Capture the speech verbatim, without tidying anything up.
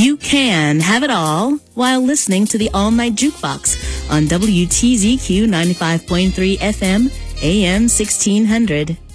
You can have it all while listening to the All-Night Jukebox on W T Z Q ninety-five point three F M, A M sixteen hundred.